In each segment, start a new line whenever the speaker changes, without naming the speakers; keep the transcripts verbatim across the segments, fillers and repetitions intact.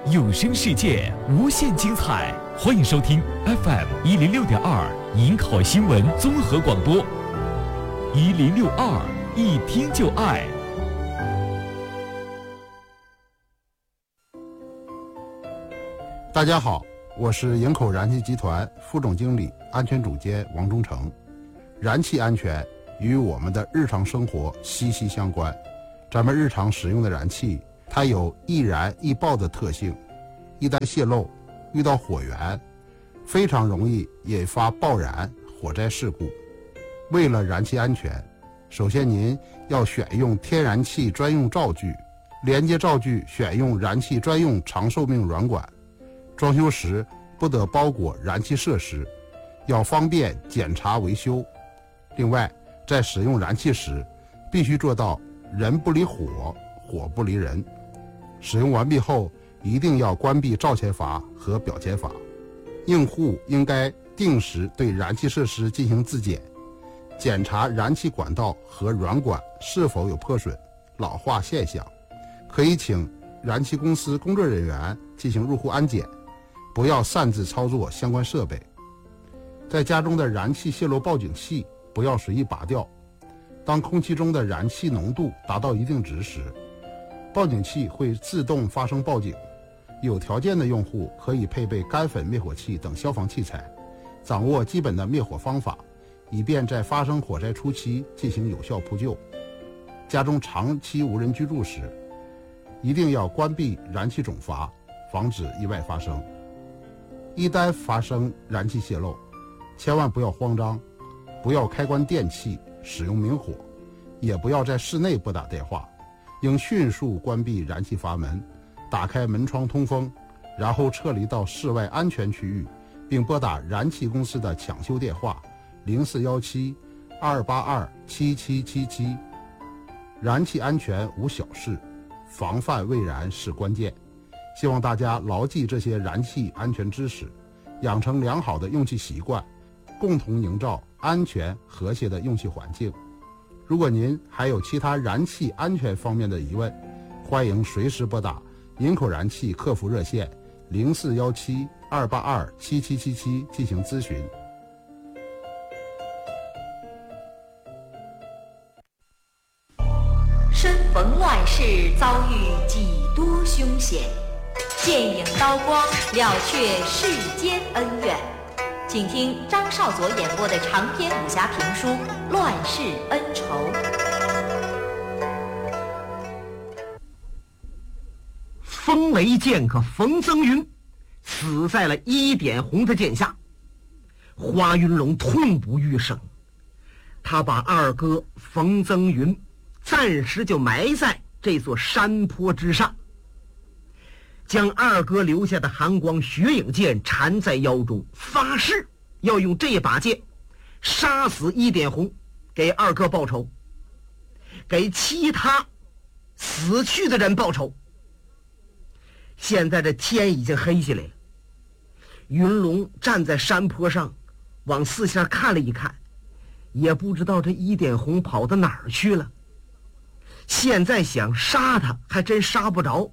有声世界无限精彩，欢迎收听 F M 一零六点二银考新闻综合广播，一零六二一听就爱。
大家好，我是营口燃气集团副总经理、安全总监王忠成。燃气安全与我们的日常生活息息相关。咱们日常使用的燃气，它有易燃易爆的特性，一旦泄漏，遇到火源，非常容易引发爆燃、火灾事故。为了燃气安全，首先您要选用天然气专用灶具，连接灶具选用燃气专用长寿命软管。装修时不得包裹燃气设施，要方便检查维修。另外，在使用燃气时，必须做到人不离火，火不离人。使用完毕后，一定要关闭灶前阀和表前阀。用户应该定时对燃气设施进行自检，检查燃气管道和软管是否有破损、老化现象。可以请燃气公司工作人员进行入户安检，不要擅自操作相关设备。在家中的燃气泄漏报警器不要随意拔掉。当空气中的燃气浓度达到一定值时，报警器会自动发生报警。有条件的用户可以配备干粉灭火器等消防器材，掌握基本的灭火方法，以便在发生火灾初期进行有效扑救。家中长期无人居住时，一定要关闭燃气总阀，防止意外发生。一旦发生燃气泄漏，千万不要慌张，不要开关电器使用明火，也不要在室内拨打电话，应迅速关闭燃气阀门，打开门窗通风，然后撤离到室外安全区域，并拨打燃气公司的抢修电话零四一七二八二七七七七。燃气安全无小事，防范未然是关键。希望大家牢记这些燃气安全知识，养成良好的用气习惯，共同营造安全和谐的用气环境。如果您还有其他燃气安全方面的疑问，欢迎随时拨打营口燃气客服热线零四一七二八二七七七七进行咨询。
身逢乱世，遭遇几多凶险，剑影刀光，了却世间恩怨。请听张少佐演播的长篇武侠评书《乱世恩仇》。
风雷剑客冯增云死在了一点红的剑下，花云龙痛不欲生，他把二哥冯增云暂时就埋在这座山坡之上，将二哥留下的寒光雪影剑缠在腰中，发誓要用这把剑杀死一点红，给二哥报仇，给其他死去的人报仇。现在这天已经黑下来了，云龙站在山坡上往四下看了一看，也不知道这一点红跑到哪儿去了。现在想杀他还真杀不着。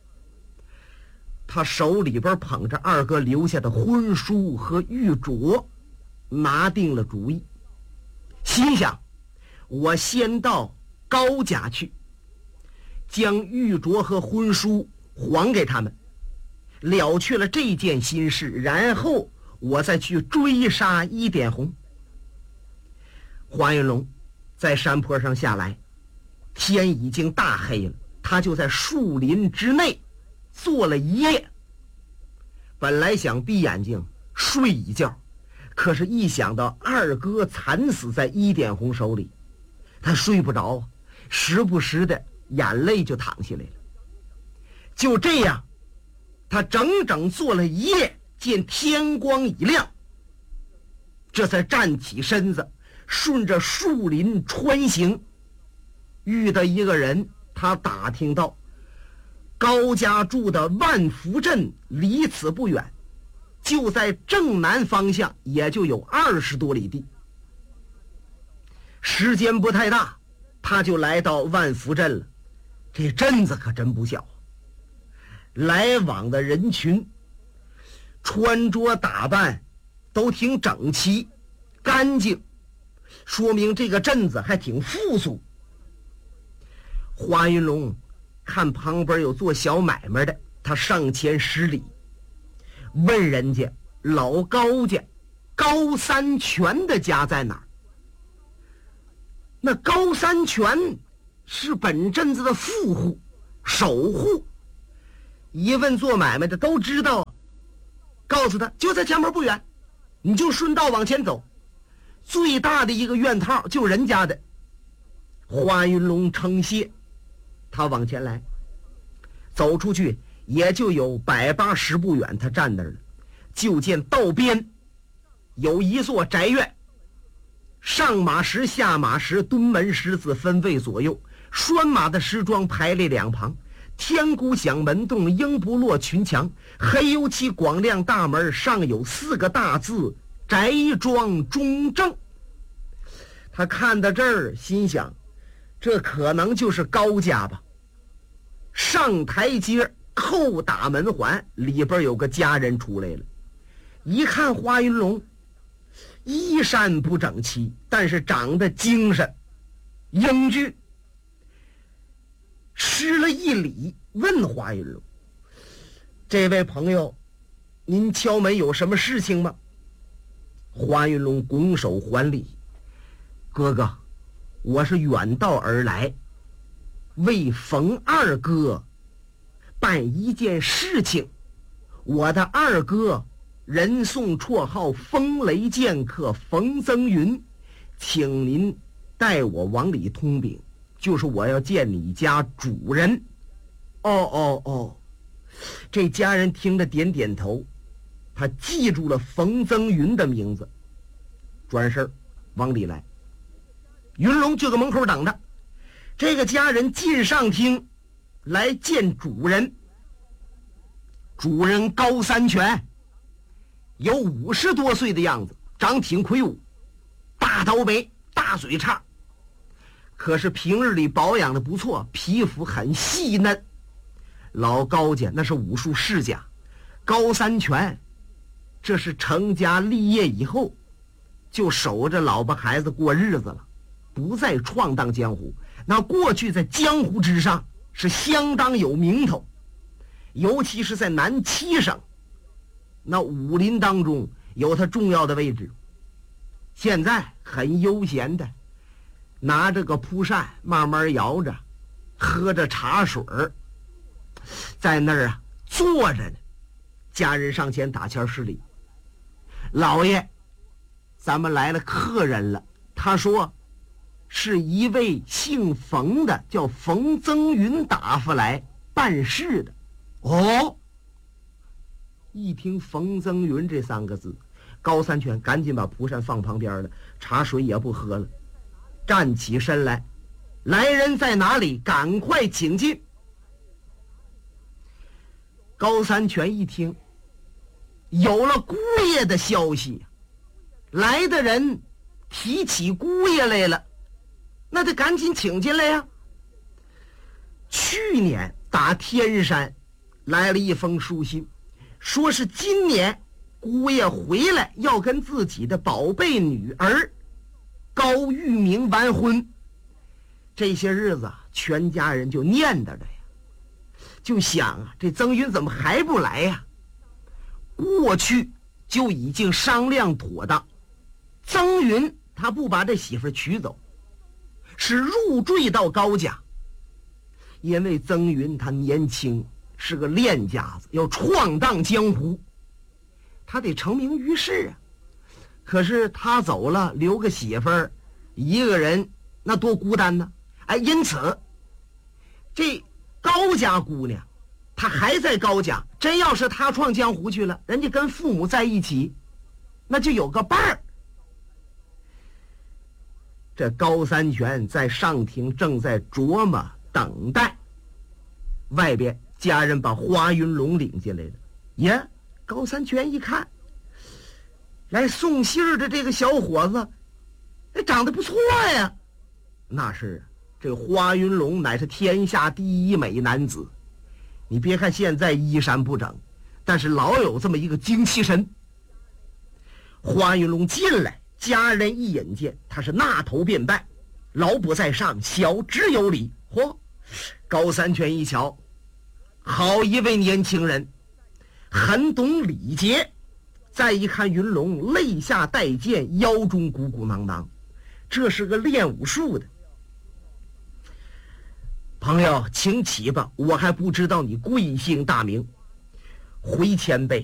他手里边捧着二哥留下的婚书和玉镯，拿定了主意，心想我先到高家去，将玉镯和婚书还给他们，了却了这件心事，然后我再去追杀一点红。华云龙在山坡上下来，天已经大黑了，他就在树林之内坐了一夜。本来想闭眼睛睡一觉，可是一想到二哥惨死在一点红手里，他睡不着，时不时的眼泪就淌下来了。就这样，他整整坐了一夜，见天光已亮，这才站起身子，顺着树林穿行，遇到一个人，他打听到高家住的万福镇离此不远，就在正南方向，也就有二十多里地。时间不太大，他就来到万福镇了。这镇子可真不小， 来往的人群穿着打扮都挺整齐干净，说明这个镇子还挺富足。华云龙看旁边有做小买卖的，他上前施礼，问人家老高家高三全的家在哪儿。那高三全是本镇子的富户守户，一问做买卖的都知道，告诉他就在前门不远，你就顺道往前走，最大的一个院套就人家的。华云龙称谢，他往前来，走出去也就有百八十步远，他站那儿了，就见道边有一座宅院，上马石下马石蹲门石子分位左右，拴马的石桩排列两旁，天鼓响门洞，鹰不落群墙，黑油漆广亮大门上有四个大字宅庄中正。他看到这儿心想，这可能就是高家吧。上台阶叩打门环，里边有个家人出来了，一看华云龙衣衫不整齐，但是长得精神英俊，施了一礼，问华云龙：这位朋友，您敲门有什么事情吗？华云龙拱手还礼：哥哥，我是远道而来，为冯二哥办一件事情。我的二哥人送绰号风雷剑客冯增云，请您带我往里通禀，就是我要见你家主人。哦哦哦，这家人听着点点头，他记住了冯增云的名字，转身往里来。云龙就在门口等着，这个家人进上厅来见主人。主人高三全，有五十多岁的样子，长挺魁梧，大刀眉大嘴叉，可是平日里保养的不错，皮肤很细嫩。老高家那是武术世家，高三全这是成家立业以后就守着老婆孩子过日子了，不再闯荡江湖。那过去在江湖之上是相当有名头，尤其是在南七省那武林当中有他重要的位置。现在很悠闲的拿着个蒲扇慢慢摇着，喝着茶水儿，在那儿啊坐着呢。家人上前打前施礼：老爷，咱们来了客人了。他说是一位姓冯的，叫冯增云打发来办事的。哦，一听冯增云这三个字，高三全赶紧把蒲扇放旁边了，茶水也不喝了，站起身来：来人在哪里？赶快请进。高三全一听有了姑爷的消息，来的人提起姑爷来了，那得赶紧请进来呀。去年打天山来了一封书信，说是今年姑爷回来要跟自己的宝贝女儿高玉明完婚。这些日子全家人就念叨着呀，就想啊，这曾云怎么还不来呀？过去就已经商量妥当，曾云他不把这媳妇娶走，是入赘到高家。因为曾云他年轻，是个练家子，要闯荡江湖，他得成名于世啊。可是他走了，留个媳妇儿一个人，那多孤单呢。哎，因此这高家姑娘她还在高家，真要是她闯江湖去了，人家跟父母在一起，那就有个伴儿。这高三全在上庭正在琢磨等待，外边家人把华云龙领进来了。耶，高三全一看，来送信儿的这个小伙子，哎，长得不错呀。那是这华云龙乃是天下第一美男子， 你别看现在衣衫不整，但是老有这么一个精气神。华云龙进来，家人一引见，他是纳头便拜，老伯在上，小侄有礼。嚯，高三全一瞧，好一位年轻人，很懂礼节。再一看云龙，肋下带剑，腰中鼓鼓囊囊，这是个练武术的。朋友，请起吧，我还不知道你贵姓大名。回前辈，